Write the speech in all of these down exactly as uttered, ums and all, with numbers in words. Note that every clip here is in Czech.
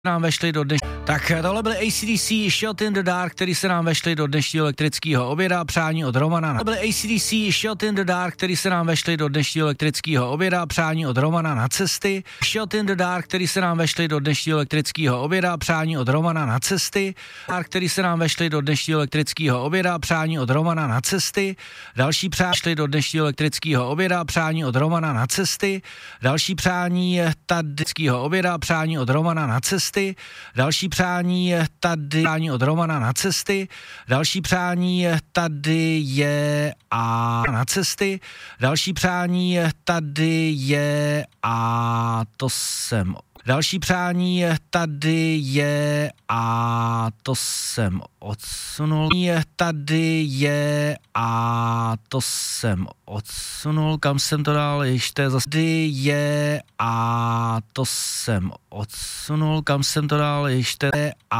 nám vešli do dneš... Tak tohle byly A C D C Shot in the Dark, který se nám vešli do dnešního elektrického oběda, přání od Romana. To byly A C D C Shot in the Dark, který se nám vešli do dnešního elektrického oběda, přání od Romana na cesty. Shot in the Dark, který se nám vešli do dnešního elektrického oběda, přání od Romana na cesty. Dark, který se nám vešli do dnešního elektrického oběda, přání od Romana na cesty. Další přání šli do dnešního elektrického oběda, přání od Romana na cesty. Další přání tady oběda, přání od Romana na cesty. Další přání je tady přání od Romana na cesty. Další přání je tady je a na cesty. Další přání je tady je a to jsem. Další přání je tady je a to jsem odsunul. Je tady je a to jsem odsunul. Kam jsem to dal? Ještě zase tady je a to jsem odsunul. Kam jsem to dal? Ještě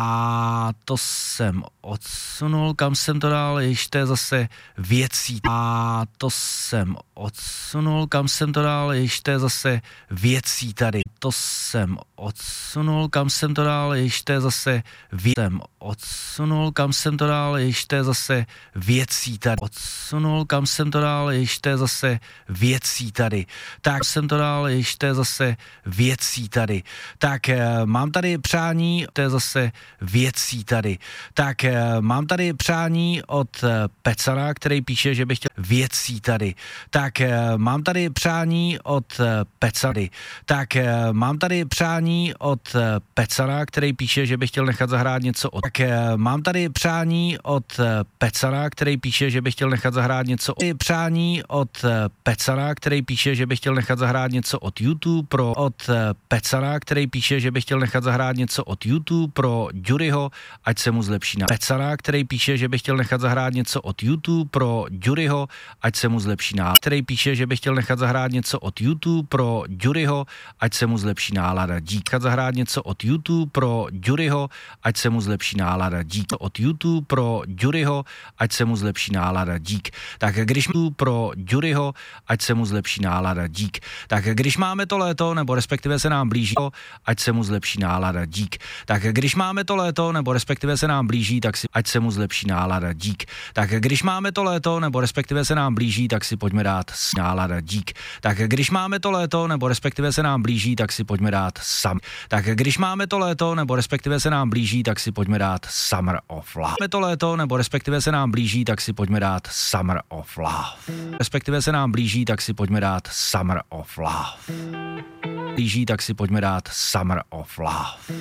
a to jsem odsunul. Kam jsem to dal? Ještě zase věcí a to jsem odsunul. Kam jsem to dal? Ještě zase věcí tady. To jsem odsunul. Kam jsem to dal? Ještě zase věcem odsunul. Kam jsem to dal? Ještě zase věcí tady. Odsunul. Kam jsem to dal? Ještě zase věcí tady. Tak jsem to dal? Ještě zase věcí tady. Tak mám tady přání, to je zase věcí tady. Tak mám tady přání od Pecana, který píše, že bych chtěl věcí tady. Tak mám tady přání od Pecany. Tak mám tady přání od Pecana, který píše, že bych chtěl nechat zahrát něco od... Tak mám tady přání od Pecana, který píše, že bych chtěl nechat zahrát něco od... Přání od Pecana, který píše, že bych chtěl nechat zahrát něco od YouTube pro... Od Pecana, který píše, že bych chtěl nechat zahrát něco od YouTube pro Juryho, ať se mu zlepší na... Pecana, který píše, že bych chtěl nechat zahrát něco od YouTube pro Juryho, ať se mu zlepší nálada. Který píše, že bych chtěl nechat zahrát něco od YouTube pro Juryho, ať se mu zlepší nálada. Dík. Nechat zahrát něco od YouTube pro Juryho, ať se mu zlepší nálada. Dík. Od YouTube pro Juryho, ať se mu zlepší nálada. Dík. Tak když tu pro Juryho, ať se mu zlepší nálada. Dík. Tak když máme to léto, nebo respektive se nám blíží, ať se mu zlepší nálada. Dík. Tak když máme to léto, nebo respektive se nám blíží, tak si ať se mu zlepší nálada. Dík. Tak když máme to léto, nebo respektive se nám blíží, tak si pojďme dát nálada. Dík. Tak když máme to léto, nebo respektive se nám blíží, tak si pojďme dát sam. Tak když máme to léto, nebo respektive se nám blíží, tak si pojďme dát Summer of Love. Máme to léto, nebo respektive se nám blíží, tak si pojďme dát Summer of Love. Respektive se nám blíží, tak si pojďme dát Summer of Love. Blíží, tak si pojďme dát Summer of Love.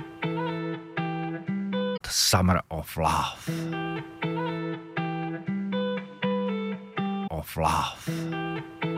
Summer of Love. Of Love.